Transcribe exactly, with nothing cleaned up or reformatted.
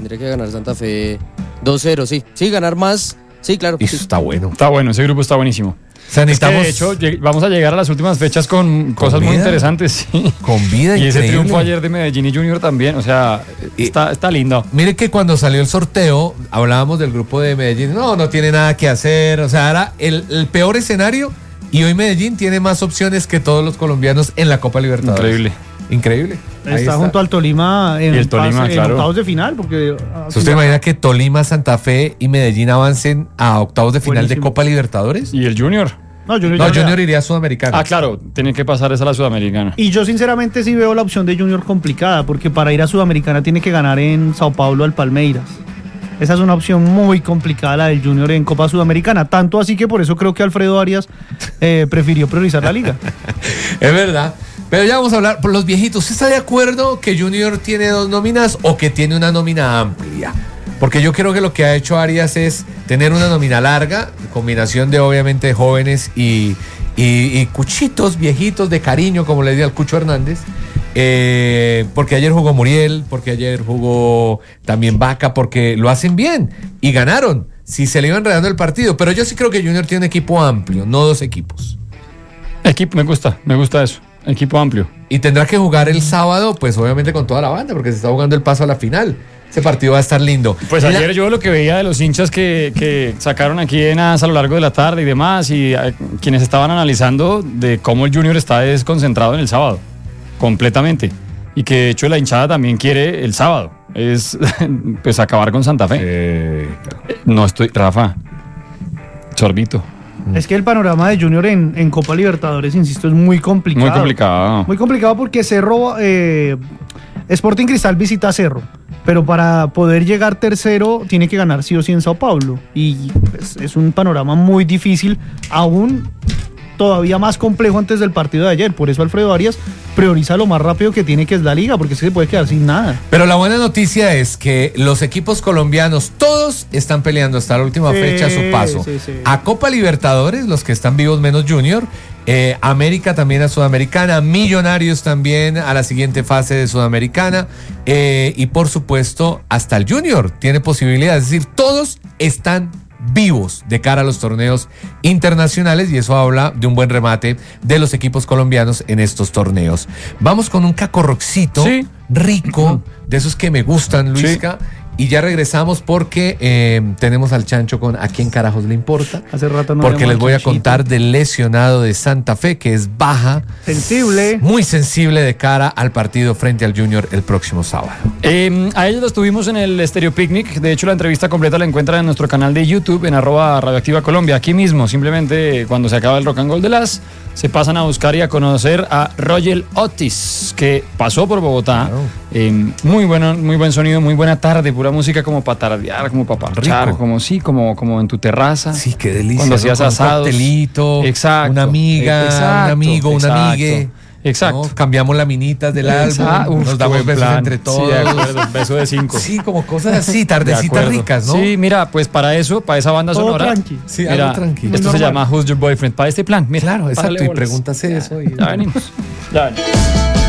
tendría que ganar Santa Fe dos cero, sí. Sí, ganar más, sí, claro. Eso sí. está bueno. Está bueno, ese grupo está buenísimo. O sea, Es que, necesitamos de hecho, lleg- vamos a llegar a las últimas fechas con, cosas muy vida. interesantes. Sí. con vida Y ese increíble. triunfo ayer de Medellín y Junior también, o sea, Y- está, está lindo. Mire que cuando salió el sorteo, hablábamos del grupo de Medellín. No, no tiene nada que hacer. O sea, era el, el peor escenario. Y hoy Medellín tiene más opciones que todos los colombianos en la Copa Libertadores. Increíble. Increíble. Ahí Está, junto al Tolima en, Y el Tolima, pase- en claro. octavos de final, porque ah, ¿Usted imagina que Tolima, Santa Fe y Medellín avancen a octavos de final Buenísimo. de Copa Libertadores? ¿Y el Junior? no, Junior No, ya- Junior iría a Sudamericana. Ah, claro, tiene que pasar esa a la Sudamericana. Y yo sinceramente sí veo la opción de Junior complicada, porque para ir a Sudamericana tiene que ganar en Sao Paulo al Palmeiras. Esa es una opción muy complicada la del Junior en Copa Sudamericana, tanto así que por eso creo que Alfredo Arias eh, prefirió priorizar la liga. Es verdad. Pero ya vamos a hablar por los viejitos. ¿Usted está de acuerdo que Junior tiene dos nóminas o que tiene una nómina amplia? Porque yo creo que lo que ha hecho Arias es tener una nómina larga, combinación de obviamente jóvenes y, y, y cuchitos viejitos de cariño, como le decía al Cucho Hernández. Eh, porque ayer jugó Muriel, porque ayer jugó también Vaca, porque lo hacen bien y ganaron. Si se le iba enredando el partido. Pero yo sí creo que Junior tiene un equipo amplio, no dos equipos. Equipo, me gusta, me gusta eso. Equipo amplio. Y tendrá que jugar el sábado, pues obviamente con toda la banda, porque se está jugando el paso a la final. Ese partido va a estar lindo. Pues La- ayer yo lo que veía de los hinchas que, que sacaron aquí en A S a lo largo de la tarde y demás, y eh, quienes estaban analizando de cómo el Junior está desconcentrado en el sábado, completamente. Y que de hecho la hinchada también quiere el sábado, es pues acabar con Santa Fe. Eh, No estoy, Rafa, sorbito. Es que el panorama de Junior en, en Copa Libertadores, insisto, es muy complicado. Muy complicado. Muy complicado porque Cerro, eh, Sporting Cristal visita a Cerro, pero para poder llegar tercero tiene que ganar sí o sí en Sao Paulo. Y pues, es un panorama muy difícil, aún todavía más complejo antes del partido de ayer. Por eso Alfredo Arias prioriza lo más rápido que tiene, que es la liga, porque es que se puede quedar sin nada. Pero la buena noticia es que los equipos colombianos, todos están peleando hasta la última Sí, fecha su paso. sí, sí. A Copa Libertadores, los que están vivos menos Junior. Eh, América también a Sudamericana. Millonarios también a la siguiente fase de Sudamericana. Eh, y por supuesto, hasta el Junior tiene posibilidades. Es decir, todos están vivos de cara a los torneos internacionales y eso habla de un buen remate de los equipos colombianos en estos torneos. Vamos con un cacorroxito Sí. rico, de esos que me gustan, Luisca, y ya regresamos porque eh, tenemos al Chancho con ¿a quién carajos le importa? Hace rato no Porque vemos les al voy a Chanchito. contar del lesionado de Santa Fe, que es baja, Sensible. muy sensible de cara al partido frente al Junior el próximo sábado. Eh, a ellos los tuvimos en el Stereo Picnic. De hecho, la entrevista completa la encuentran en nuestro canal de YouTube, en arroba Radioactiva Colombia. Aquí mismo, simplemente cuando se acaba el Rock and Roll de las, se pasan a buscar y a conocer a Roger Otis, que pasó por Bogotá. Claro. Eh, muy bueno, muy buen sonido, muy buena tarde, pura música como para tardear, como para parchar, Rico. como sí, como, como en tu terraza. Sí, qué delicia. Cuando ¿no? hacías Con un asados. coctelito, Exacto. una amiga, Eh, exacto, un amigo, una exacto, amigue. exacto. ¿no? Cambiamos laminitas del Exacto. álbum, Uf, nos qué damos buen besos plan. entre Sí, todos. de acuerdo, beso de cinco. Sí, como cosas así, De tardecitas acuerdo. ricas, ¿no? Sí, mira, pues para eso, para esa banda Todo sonora. tranqui. Sí, mira, algo tranqui. Esto Muy se normal. llama Who's Your Boyfriend. Para este plan, mira. Claro, exacto, párale y bolas. pregúntase eso. y- Ya venimos. Ya venimos.